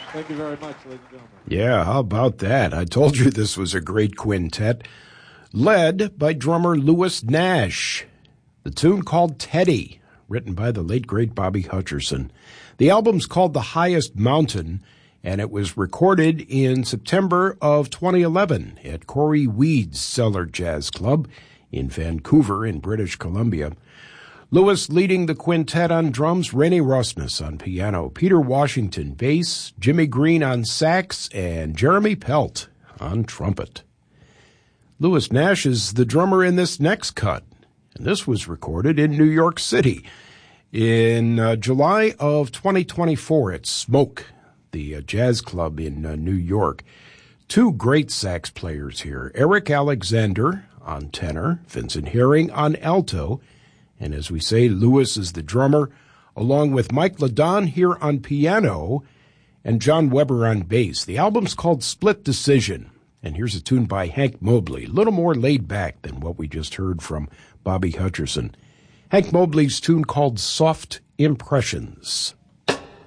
Thank you very much, ladies and gentlemen. Yeah, how about that? I told you this was a great quintet, led by drummer Louis Nash. The tune called Teddy, written by the late, great Bobby Hutcherson. The album's called The Highest Mountain, and it was recorded in September of 2011 at Corey Weed's Cellar Jazz Club in Vancouver in British Columbia. Louis leading the quintet on drums, Rennie Rosnes on piano, Peter Washington bass, Jimmy Green on sax, and Jeremy Pelt on trumpet. Louis Nash is the drummer in this next cut, and this was recorded in New York City in July of 2024 at Smoke, the jazz club in New York. Two great sax players here, Eric Alexander on tenor, Vincent Herring on alto, and as we say, Louis is the drummer, along with Mike Ladon here on piano and John Weber on bass. The album's called Split Decision, and here's a tune by Hank Mobley, a little more laid back than what we just heard from Bobby Hutcherson. Hank Mobley's tune called Soft Impressions.